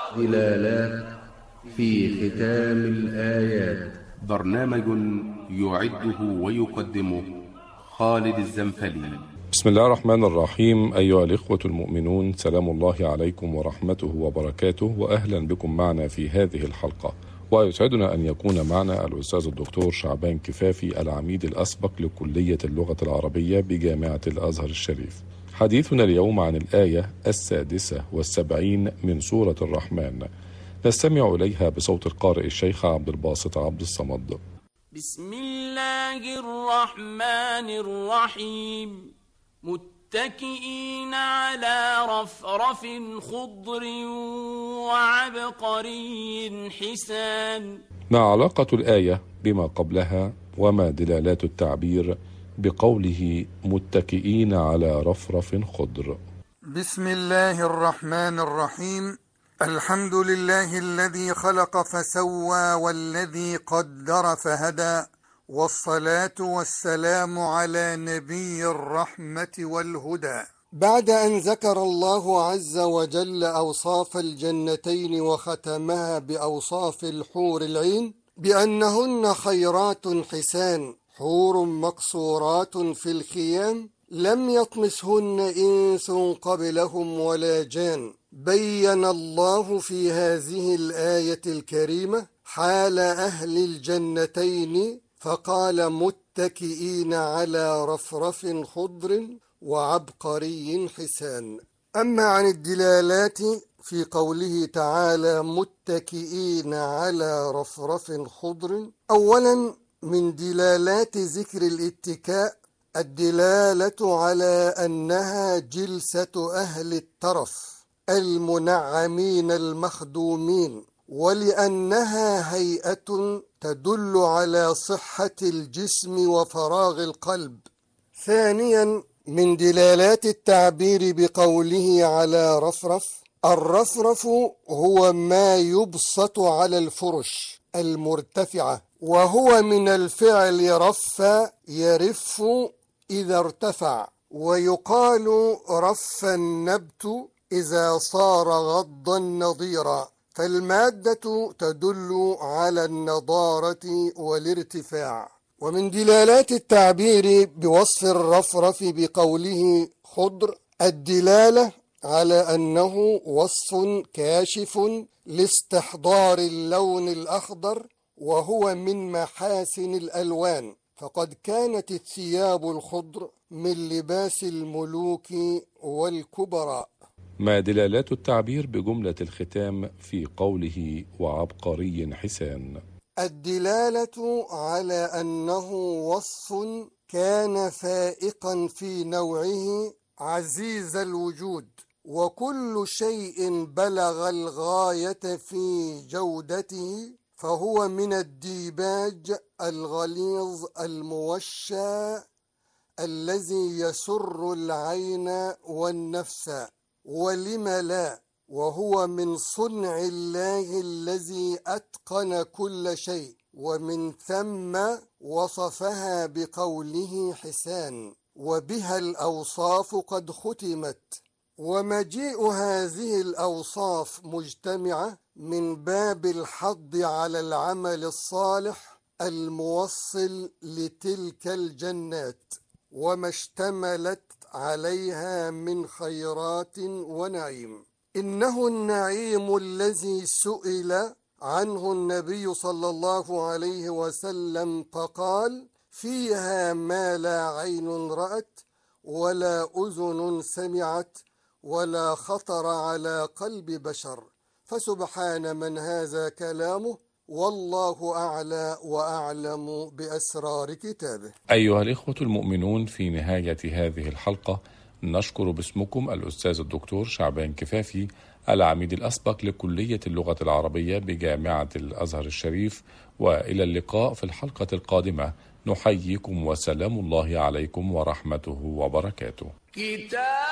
دلالات في ختام الآيات. برنامج يعده ويقدمه خالد الزنفلي. بسم الله الرحمن الرحيم. أيها الإخوة المؤمنون، سلام الله عليكم ورحمته وبركاته، وأهلا بكم معنا في هذه الحلقة. ويسعدنا أن يكون معنا الأستاذ الدكتور شعبان كفافي، العميد الأسبق لكلية اللغة العربية بجامعة الأزهر الشريف. حديثنا اليوم عن الآية 76 من سورة الرحمن، نستمع إليها بصوت القارئ الشيخ عبد الباسط عبد الصمد. بسم الله الرحمن الرحيم. متكئين على رفرف خضر وعبقري حسان. ما علاقة الآية بما قبلها، وما دلالات التعبير بقوله متكئين على رفرف خضر؟ بسم الله الرحمن الرحيم. الحمد لله الذي خلق فسوى والذي قدر فهدى، والصلاة والسلام على نبي الرحمة والهدى. بعد أن ذكر الله عز وجل أوصاف الجنتين وختمها بأوصاف الحور العين بأنهن خيرات حسان، حور مقصورات في الخيام لم يطمسهن إنس قبلهم ولا جان، بين الله في هذه الآية الكريمة حال أهل الجنتين فقال متكئين على رفرف خضر وعبقري حسان. أما عن الدلالات في قوله تعالى متكئين على رفرف خضر، أولا من دلالات ذكر الاتكاء الدلالة على أنها جلسة أهل الترف المنعمين المخدومين، ولأنها هيئة تدل على صحة الجسم وفراغ القلب. ثانيا من دلالات التعبير بقوله على رفرف، الرفرف هو ما يبسط على الفرش المرتفعة، وهو من الفعل رف يرف إذا ارتفع، ويقال رف النبت إذا صار غضا نضيرا، فالمادة تدل على النضارة والارتفاع. ومن دلالات التعبير بوصف الرفرف بقوله خضر الدلالة على أنه وصف كاشف لاستحضار اللون الأخضر، وهو من محاسن الألوان، فقد كانت الثياب الخضر من لباس الملوك والكبراء. ما دلالات التعبير بجملة الختام في قوله وعبقري حسان؟ الدلالة على أنه وصف كان فائقا في نوعه عزيز الوجود، وكل شيء بلغ الغاية في جودته فهو من الديباج الغليظ الموشى الذي يسر العين والنفس، ولم لا، وهو من صنع الله الذي أتقن كل شيء، ومن ثم وصفها بقوله حسان، وبها الأوصاف قد ختمت. ومجيء هذه الأوصاف مجتمعة من باب الحض على العمل الصالح الموصل لتلك الجنات وما اشتملت عليها من خيرات ونعيم. إنه النعيم الذي سئل عنه النبي صلى الله عليه وسلم فقال فيها ما لا عين رأت ولا أذن سمعت ولا خطر على قلب بشر. فسبحان من هذا كلامه، والله أعلى وأعلم بأسرار كتابه. أيها الإخوة المؤمنون، في نهاية هذه الحلقة نشكر باسمكم الأستاذ الدكتور شعبان كفافي، العميد الأسبق لكلية اللغة العربية بجامعة الأزهر الشريف، وإلى اللقاء في الحلقة القادمة. نحييكم وسلام الله عليكم ورحمته وبركاته.